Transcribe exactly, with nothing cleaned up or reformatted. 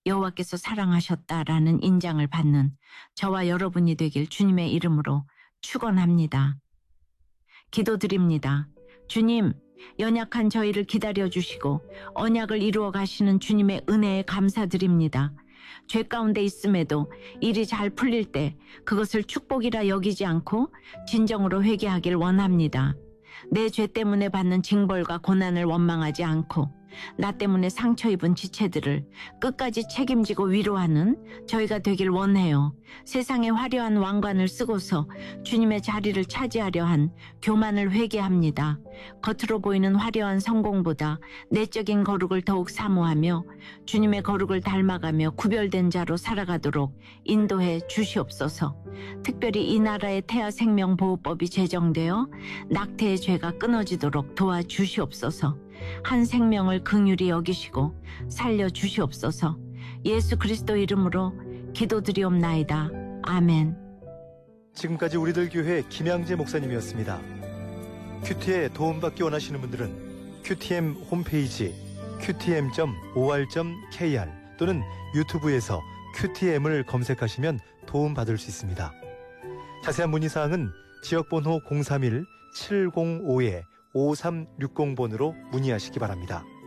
여호와께서 사랑하셨다라는 인장을 받는 저와 여러분이 되길 주님의 이름으로 축원합니다. 기도드립니다. 주님, 연약한 저희를 기다려주시고 언약을 이루어 가시는 주님의 은혜에 감사드립니다. 죄 가운데 있음에도 일이 잘 풀릴 때 그것을 축복이라 여기지 않고 진정으로 회개하길 원합니다. 내 죄 때문에 받는 징벌과 고난을 원망하지 않고 나 때문에 상처 입은 지체들을 끝까지 책임지고 위로하는 저희가 되길 원해요. 세상의 화려한 왕관을 쓰고서 주님의 자리를 차지하려 한 교만을 회개합니다. 겉으로 보이는 화려한 성공보다 내적인 거룩을 더욱 사모하며 주님의 거룩을 닮아가며 구별된 자로 살아가도록 인도해 주시옵소서. 특별히 이 나라의 태아생명보호법이 제정되어 낙태의 죄가 끊어지도록 도와주시옵소서. 한 생명을 긍휼히 여기시고 살려주시옵소서. 예수 그리스도 이름으로 기도드리옵나이다. 아멘. 지금까지 우리들 교회 김양재 목사님이었습니다. 큐티에 도움받기 원하시는 분들은 큐티엠 홈페이지 큐티엠 닷 오알 닷 케이알 또는 유튜브에서 큐티엠을 검색하시면 도움받을 수 있습니다. 자세한 문의사항은 지역번호 공삼일 칠공오 오삼육공 번으로 문의하시기 바랍니다.